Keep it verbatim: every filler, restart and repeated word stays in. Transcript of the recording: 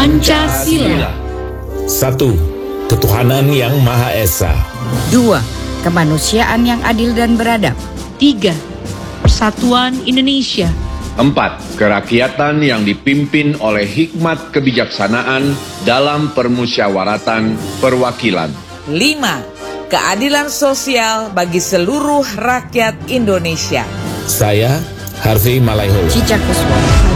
Pancasila. Satu, ketuhanan yang Maha Esa. Dua, kemanusiaan yang adil dan beradab. Tiga, persatuan Indonesia. Empat, kerakyatan yang dipimpin oleh hikmat kebijaksanaan dalam permusyawaratan perwakilan. Lima, keadilan sosial bagi seluruh rakyat Indonesia. Saya, Harvey Malaiholo. Cica Kusuma.